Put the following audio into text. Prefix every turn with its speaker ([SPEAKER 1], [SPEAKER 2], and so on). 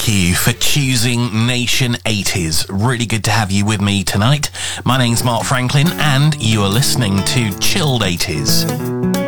[SPEAKER 1] thank you for choosing Nation 80s. Really good to have you with me tonight. My name's Mark Franklin, and you are listening to Chilled 80s.